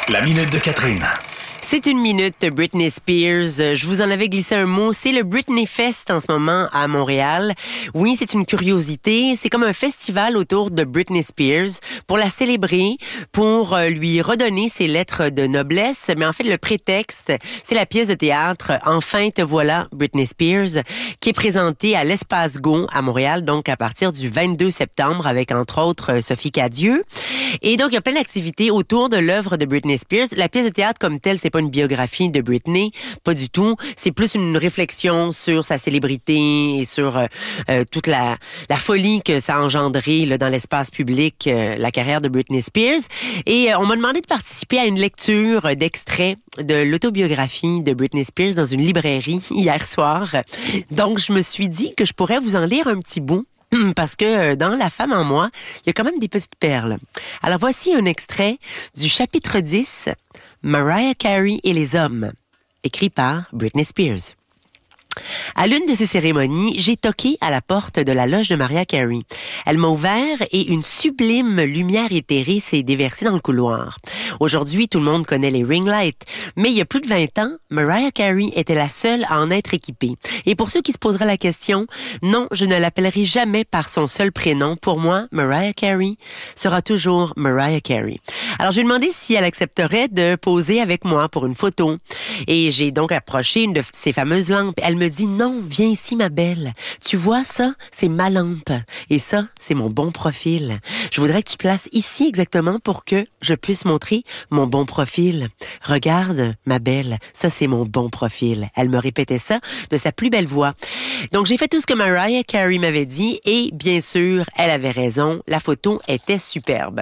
La minute de Catherine. C'est une minute de Britney Spears. Je vous en avais glissé un mot. C'est le Britney Fest en ce moment à Montréal. Oui, c'est une curiosité. C'est comme un festival autour de Britney Spears pour la célébrer, pour lui redonner ses lettres de noblesse. Mais en fait, le prétexte, c'est la pièce de théâtre « Enfin te voilà, Britney Spears » qui est présentée à l'Espace Go à Montréal, donc à partir du 22 septembre avec entre autres Sophie Cadieux. Et donc, il y a plein d'activités autour de l'œuvre de Britney Spears. La pièce de théâtre comme telle, c'est pas une biographie de Britney, pas du tout. C'est plus une réflexion sur sa célébrité et sur toute la folie que ça a engendré là, dans l'espace public, la carrière de Britney Spears. Et on m'a demandé de participer à une lecture d'extraits de l'autobiographie de Britney Spears dans une librairie hier soir. Donc, je me suis dit que je pourrais vous en lire un petit bout. Parce que dans La femme en moi, il y a quand même des petites perles. Alors voici un extrait du chapitre 10, Mariah Carey et les hommes, écrit par Britney Spears. À l'une de ces cérémonies, j'ai toqué à la porte de la loge de Mariah Carey. Elle m'a ouvert et une sublime lumière éthérée s'est déversée dans le couloir. Aujourd'hui, tout le monde connaît les ring lights, mais il y a plus de 20 ans, Mariah Carey était la seule à en être équipée. Et pour ceux qui se poseraient la question, non, je ne l'appellerai jamais par son seul prénom. Pour moi, Mariah Carey sera toujours Mariah Carey. Alors, j'ai demandé si elle accepterait de poser avec moi pour une photo. Et j'ai donc approché une de ces fameuses lampes. Elle me dit, non, viens ici, ma belle. Tu vois, ça, c'est ma lampe. Et ça, c'est mon bon profil. Je voudrais que tu places ici exactement pour que je puisse montrer mon bon profil. Regarde, ma belle, ça, c'est mon bon profil. Elle me répétait ça de sa plus belle voix. Donc, j'ai fait tout ce que Mariah Carey m'avait dit et, bien sûr, elle avait raison. La photo était superbe.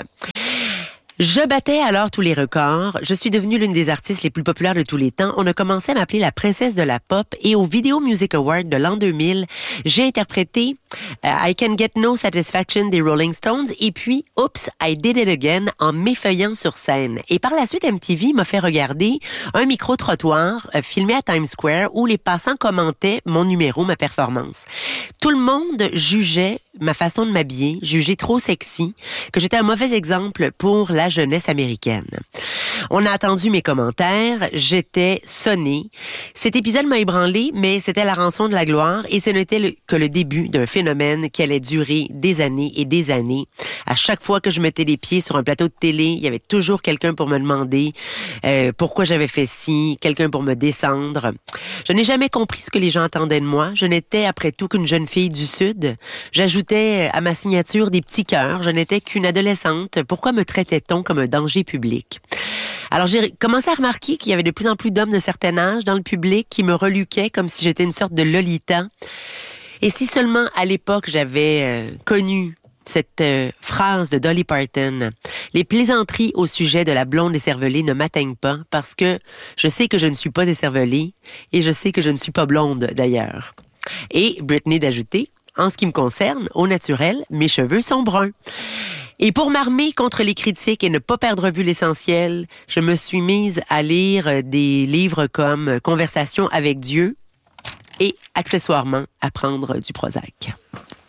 Je battais alors tous les records. Je suis devenue l'une des artistes les plus populaires de tous les temps. On a commencé à m'appeler la princesse de la pop et au Video Music Award de l'an 2000, j'ai interprété I Can Get No Satisfaction des Rolling Stones et puis Oops, I Did It Again en m'effeuillant sur scène. Et par la suite, MTV m'a fait regarder un micro-trottoir filmé à Times Square où les passants commentaient mon numéro, ma performance. Tout le monde jugeait ma façon de m'habiller, jugeait trop sexy, que j'étais un mauvais exemple pour la jeunesse américaine. On a attendu mes commentaires, j'étais sonnée. Cet épisode m'a ébranlé, mais c'était la rançon de la gloire et ce n'était que le début d'un phénomène qui allait durer des années et des années. À chaque fois que je mettais les pieds sur un plateau de télé, il y avait toujours quelqu'un pour me demander pourquoi j'avais fait ci, quelqu'un pour me descendre. Je n'ai jamais compris ce que les gens attendaient de moi. Je n'étais après tout qu'une jeune fille du Sud. J'ajoutais à ma signature des petits cœurs. Je n'étais qu'une adolescente. Pourquoi me traitait-on comme un danger public? Alors, j'ai commencé à remarquer qu'il y avait de plus en plus d'hommes de certain âge dans le public qui me reluquaient comme si j'étais une sorte de Lolita. Et si seulement à l'époque j'avais connu cette phrase de Dolly Parton, les plaisanteries au sujet de la blonde écervelée ne m'atteignent pas parce que je sais que je ne suis pas écervelée et je sais que je ne suis pas blonde d'ailleurs. Et Britney d'ajouter, en ce qui me concerne, au naturel, mes cheveux sont bruns. Et pour m'armer contre les critiques et ne pas perdre vue l'essentiel, je me suis mise à lire des livres comme Conversation avec Dieu et accessoirement à prendre du Prozac.